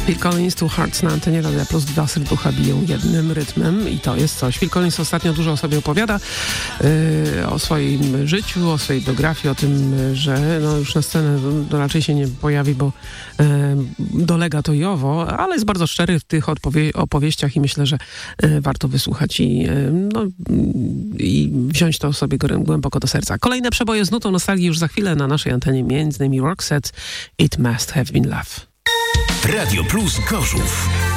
Phil Collins, Two Hearts na antenie Radia Plus. 2 serducha biją jednym rytmem i to jest coś. Phil Collins ostatnio dużo o sobie opowiada, o swoim życiu, o swojej biografii, o tym, że no już na scenę raczej się nie pojawi, bo dolega to i owo, ale jest bardzo szczery w tych opowieściach i myślę, że warto wysłuchać i wziąć to sobie głęboko do serca. Kolejne przeboje z nutą nostalgii już za chwilę na naszej antenie, między innymi Roxette, It Must Have Been Love. Radio Plus Gorzów.